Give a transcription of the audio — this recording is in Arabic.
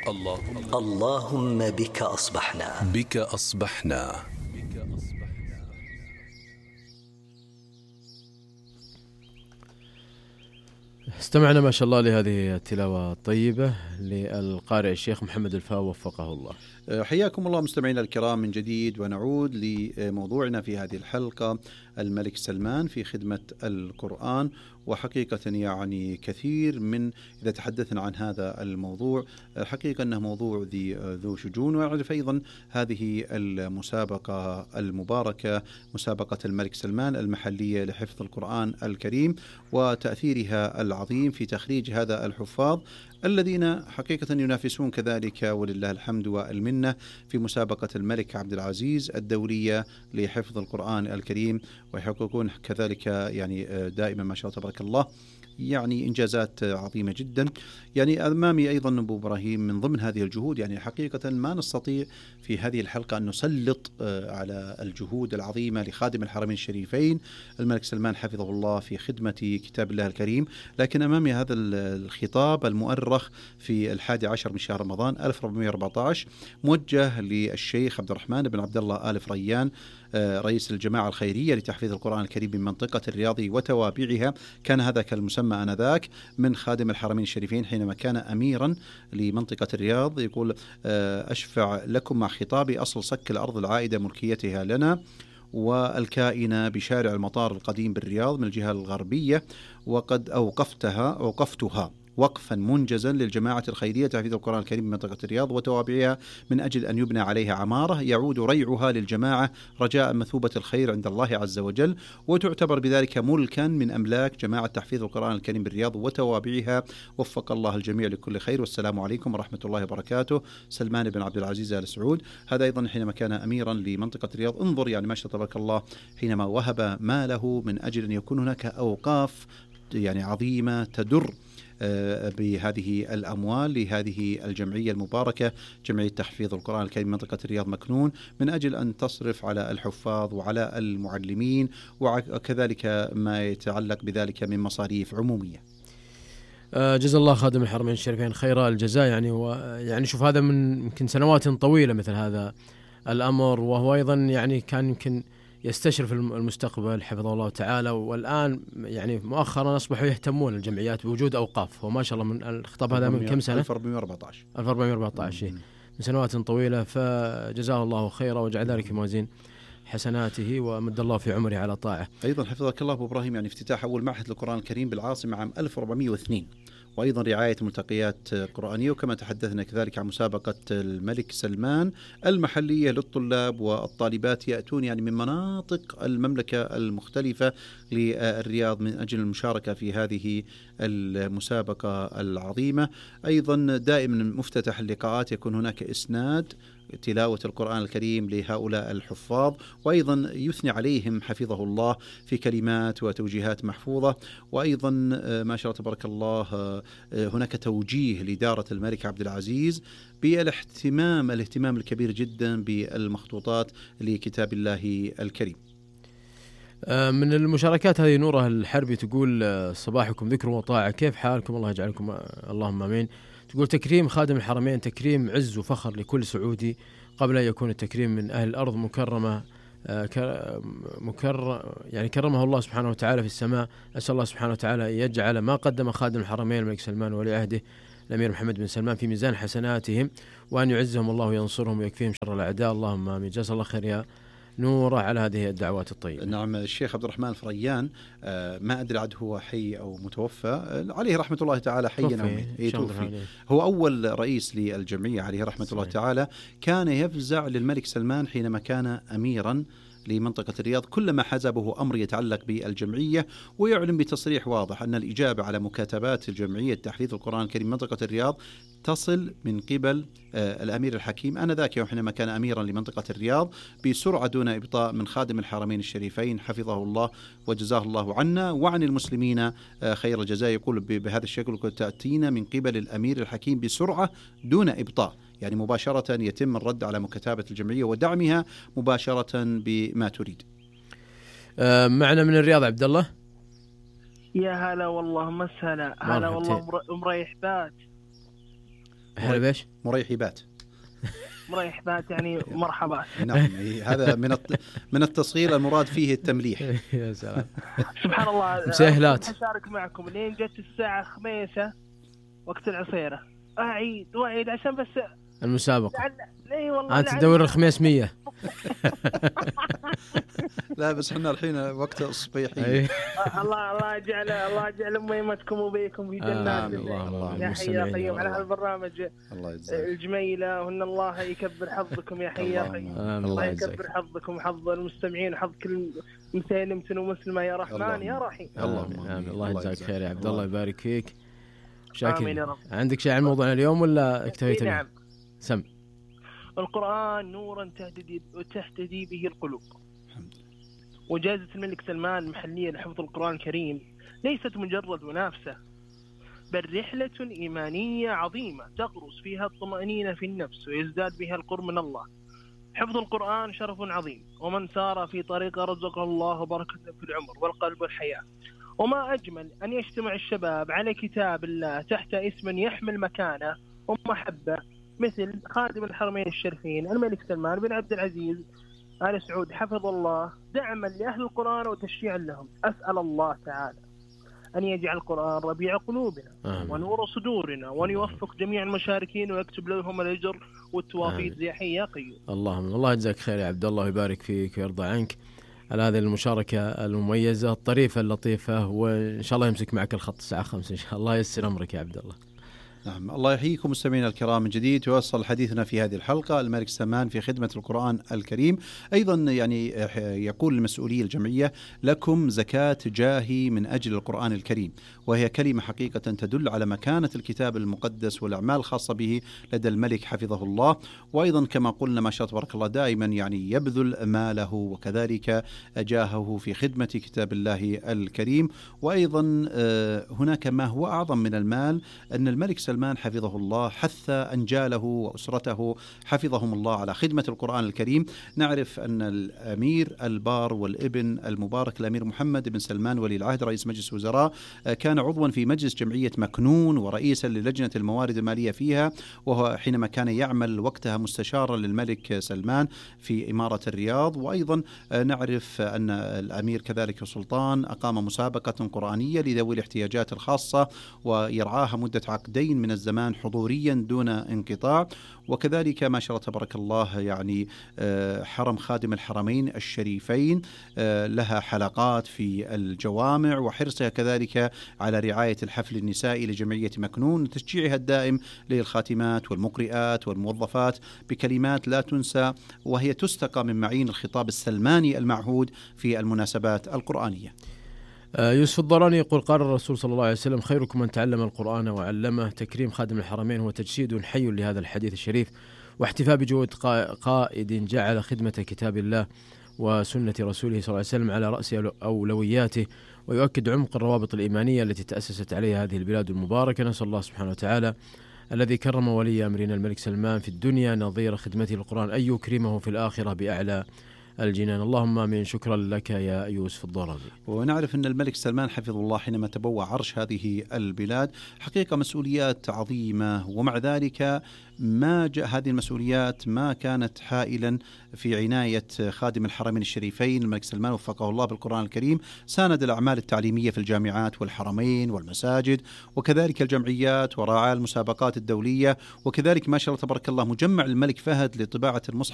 اللهم بك أصبحنا. استمعنا ما شاء الله لهذه التلاوة الطيبة للقارئ الشيخ محمد الفاو وفقه الله. حياكم الله مستمعينا الكرام من جديد، ونعود لموضوعنا في هذه الحلقة، الملك سلمان في خدمة القرآن. وحقيقة يعني كثير من إذا تحدثنا عن هذا الموضوع حقيقة أنه موضوع ذو شجون. ويعرف أيضا هذه المسابقة المباركة، مسابقة الملك سلمان المحلية لحفظ القرآن الكريم، وتأثيرها العظيم في تخريج هذا الحفاظ الذين حقيقة ينافسون كذلك ولله الحمد والمنة في مسابقة الملك عبد العزيز الدولية لحفظ القرآن الكريم، ويحققون كذلك يعني دائما ما شاء الله تبارك الله يعني إنجازات عظيمة جدا. يعني أمامي أيضا أبو إبراهيم من ضمن هذه الجهود، يعني حقيقة ما نستطيع في هذه الحلقة أن نسلط على الجهود العظيمة لخادم الحرمين الشريفين الملك سلمان حفظه الله في خدمة كتاب الله الكريم، لكن أمامي هذا الخطاب المؤرخ في 11 من شهر رمضان 1414 موجه للشيخ عبد الرحمن بن عبد الله آل فريان رئيس الجماعة الخيرية لتحفيظ القرآن الكريم من منطقة الرياض وتوابعها. كان هذا كالمسمى آنذاك من خادم الحرمين الشريفين حينما كان أميرا لمنطقة الرياض. يقول: أشفع لكم مع خطابي أصل صك الأرض العائدة ملكيتها لنا والكائنة بشارع المطار القديم بالرياض من الجهة الغربية، وقد أوقفتها وقفا منجزا للجماعة الخيرية تحفيظ القرآن الكريم بمنطقة الرياض وتوابعها من أجل أن يبنى عليها عمارة يعود ريعها للجماعة رجاء مثوبة الخير عند الله عز وجل، وتعتبر بذلك ملكا من أملاك جماعة تحفيظ القرآن الكريم بالرياض وتوابعها. وفق الله الجميع لكل خير، والسلام عليكم ورحمة الله وبركاته. سلمان بن عبد العزيز آل سعود. هذا أيضا حينما كان أميرا لمنطقة الرياض. انظر يعني ما شاء الله تبارك الله حينما وهب ماله من أجل أن يكون هناك أوقاف يعني عظيمة تدر بهذه الأموال لهذه الجمعية المباركة، جمعية تحفيظ القرآن الكريم منطقة الرياض مكنون، من أجل أن تصرف على الحفاظ وعلى المعلمين وكذلك ما يتعلق بذلك من مصاريف عمومية. جزا الله خادم الحرمين الشريفين خير الجزاء. يعني شوف هذا من يمكن سنوات طويلة مثل هذا الأمر، وهو أيضا يعني كان يمكن يستشرف المستقبل حفظه الله تعالى. والآن يعني مؤخرا أصبحوا يهتمون الجمعيات بوجود أوقاف، وما شاء الله من الخطاب هذا من كم سنة؟ 1414 من سنوات طويلة. فجزاه الله خيرا وجعل ذلك في موازين حسناته ومد الله في عمره على طاعة. أيضا حفظك الله أبو إبراهيم يعني افتتاح أول معهد للقرآن الكريم بالعاصمة عام 1402، وأيضا رعاية ملتقيات قرآنية. وكما تحدثنا كذلك عن مسابقة الملك سلمان المحلية للطلاب والطالبات يأتون يعني من مناطق المملكة المختلفة للرياض من أجل المشاركة في هذه المسابقة العظيمة. أيضا دائما مفتتح اللقاءات يكون هناك إسناد تلاوة القرآن الكريم لهؤلاء الحفاظ، وأيضا يثني عليهم حفظه الله في كلمات وتوجيهات محفوظة. وأيضا ما شاء الله تبارك الله هناك توجيه لإدارة الملك عبد العزيز بالاهتمام الكبير جدا بالمخطوطات لكتاب الله الكريم. من المشاركات هذه نوره الحربي تقول: صباحكم ذكر وطاعة، كيف حالكم؟ الله يجعلكم اللهم آمين. تقول: تكريم خادم الحرمين تكريم عز وفخر لكل سعودي، قبل أن يكون التكريم من أهل الأرض يعني كرمه الله سبحانه وتعالى في السماء. أسأل الله سبحانه وتعالى يجعل ما قدم خادم الحرمين الملك سلمان ولي عهده الأمير محمد بن سلمان في ميزان حسناتهم، وأن يعزهم الله وينصرهم ويكفيهم شر الأعداء، اللهم آمين. جزا الله خير يا نوره على هذه الدعوات الطيبة. نعم. الشيخ عبد الرحمن الفريان ما أدري عاد هو حي أو متوفى، عليه رحمة الله تعالى، حيا أو هو أول رئيس للجمعية عليه رحمة الله تعالى. كان يفزع للملك سلمان حينما كان أميرا لمنطقة الرياض كلما حزبه أمر يتعلق بالجمعية، ويعلن بتصريح واضح أن الإجابة على مكاتبات الجمعية تحفيظ القرآن الكريم منطقة الرياض تصل من قبل الأمير الحكيم آنذاك يوم حينما كان أميرا لمنطقة الرياض بسرعة دون إبطاء من خادم الحرمين الشريفين حفظه الله وجزاه الله عنا وعن المسلمين خير الجزاء. يقول بهذا الشكل: تأتينا من قبل الأمير الحكيم بسرعة دون إبطاء، يعني مباشرة يتم الرد على مكاتبة الجمعية ودعمها مباشرة بما تريد. معنا من الرياض عبد الله. يا هلا والله مسهلا، هلا والله مريح بات. أحلى بيش مريحبات. مريحبات يعني مرحبات. نعم، هذا من التصغير المراد فيه التمليح. يا سلام. سبحان الله. مسهلات. أشارك معكم لين جت الساعة 5 وقت العصيرة أعيد وأعيد عشان بس المسابقة. ليه والله أنت تدور الخميس 100. لا بس احنا الحين وقت الصبيحي. الله يجعل ميمتكم وبيكم في جنات. يا حي يا قيوم على هالبرنامج الجميلة، وإن الله يكبر حظكم يا حي يا قيوم. الله يكبر حظكم وحظ المستمعين وحظ كل مسلم ومسلمة يا رحمن يا رحيم. الله يجزاك خير يا عبد الله، يبارك فيك. آمين يا رب. عندك شيء عن موضوعنا اليوم ولا اكتفيت؟ نعم. سم. القرآن نورا تهتدي به القلوب. وجائزة الملك سلمان المحلية لحفظ القرآن الكريم ليست مجرد منافسة، بل رحلة إيمانية عظيمة تغرس فيها الطمأنينة في النفس ويزداد بها القرب من الله. حفظ القرآن شرف عظيم، ومن سار في طريق رزقه الله بركة في العمر والقلب والحياة. وما أجمل أن يجتمع الشباب على كتاب الله تحت اسم يحمل مكانة ومحبة، مثل خادم الحرمين الشريفين الملك سلمان بن عبد العزيز آل سعود حفظ الله، دعما لأهل القرآن وتشجيعا لهم. أسأل الله تعالى أن يجعل القرآن ربيع قلوبنا ونور صدورنا، وأن يوفق جميع المشاركين ويكتب لهم الأجر والتوافيق يا حي يا قيوم. اللهم الله يجزاك خير يا عبد الله، ويبارك فيك ويرضى عنك على هذه المشاركة المميزة الطريفة اللطيفة، وإن شاء الله يمسك معك الخط الساعة 5 إن شاء الله. يسر أمرك يا عبد الله. نعم، الله يحييكم مستمعينا الكرام من جديد. يوصل حديثنا في هذه الحلقة الملك سلمان في خدمة القرآن الكريم. أيضا يعني يقول المسؤولية الجمعية لكم زكاة جاهي من أجل القرآن الكريم، وهي كلمة حقيقة تدل على مكانة الكتاب المقدس والأعمال الخاصة به لدى الملك حفظه الله. وأيضا كما قلنا ما شاء الله تبارك الله دائما يعني يبذل ماله وكذلك جاهه في خدمة كتاب الله الكريم. وأيضا هناك ما هو أعظم من المال، أن الملك سلمان حفظه الله حث أنجاله وأسرته حفظهم الله على خدمة القرآن الكريم. نعرف أن الأمير البار والابن المبارك الأمير محمد بن سلمان ولي العهد رئيس مجلس وزراء كان عضوا في مجلس جمعية مكنون ورئيسا للجنة الموارد المالية فيها، وهو حينما كان يعمل وقتها مستشارا للملك سلمان في إمارة الرياض. وأيضا نعرف أن الأمير كذلك السلطان أقام مسابقة قرآنية لذوي الاحتياجات الخاصة ويرعاها مدة عقدين من الزمان حضوريا دون انقطاع. وكذلك ما شاء الله تبارك الله يعني حرم خادم الحرمين الشريفين لها حلقات في الجوامع، وحرصها كذلك على رعاية الحفل النسائي لجمعية مكنون وتشجيعها الدائم للخاتمات والمقرئات والموظفات بكلمات لا تنسى، وهي تستقى من معين الخطاب السلماني المعهود في المناسبات القرآنية. يوسف الضراني يقول قال الرسول صلى الله عليه وسلم خيركم من تعلم القرآن وعلمه. تكريم خادم الحرمين هو تجسيد حي لهذا الحديث الشريف، واحتفاء بجهود قائد جعل خدمة كتاب الله وسنة رسوله صلى الله عليه وسلم على رأس أولوياته، ويؤكد عمق الروابط الإيمانية التي تأسست عليها هذه البلاد المباركة. نسأل الله سبحانه وتعالى الذي كرم ولي أمرنا الملك سلمان في الدنيا نظير خدمته للقرآن أن يكرمه في الآخرة بأعلى الجنان. اللهم آمين. شكرا لك يا يوسف الضراني. ونعرف أن الملك سلمان حفظه الله حينما تبوى عرش هذه البلاد حقيقة مسؤوليات عظيمة، ومع ذلك هذه المسؤوليات ما كانت حائلا في عناية خادم الحرمين الشريفين الملك سلمان وفقه الله بالقرآن الكريم. ساند الأعمال التعليمية في الجامعات والحرمين والمساجد وكذلك الجمعيات، وراعى المسابقات الدولية، وكذلك ما شاء الله تبارك الله مجمع الملك فهد لطباعة المصحف